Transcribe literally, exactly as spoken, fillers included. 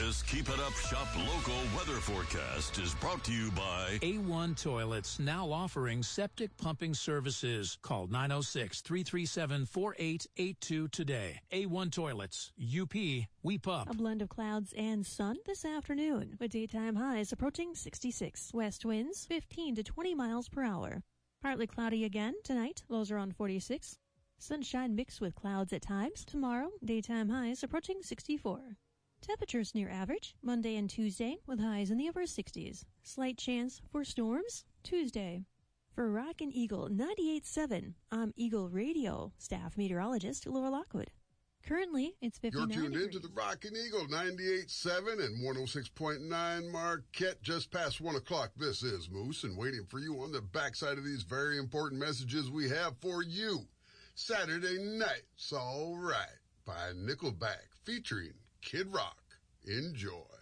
This Keep It Up Shop local weather forecast is brought to you by A one Toilets, now offering septic pumping services. Call nine oh six, three three seven, four eight eight two today. A one Toilets, U P, we pump. A blend of clouds and sun this afternoon, with daytime highs approaching sixty-six. West winds fifteen to twenty miles per hour. Partly cloudy again tonight, lows around forty-six. Sunshine mixed with clouds at times. Tomorrow, daytime highs approaching sixty-four. Temperatures near average Monday and Tuesday with highs in the upper sixties. Slight chance for storms Tuesday. For Rockin' Eagle ninety-eight point seven, I'm Eagle Radio staff meteorologist Laura Lockwood. Currently, it's fifty-nine You're tuned degrees. into the Rockin' Eagle ninety-eight point seven and one oh six point nine Marquette. Just past one o'clock. This is Moose, and waiting for you on the backside of these very important messages we have for you. Saturday Night's All Right by Nickelback featuring Kid Rock. Enjoy.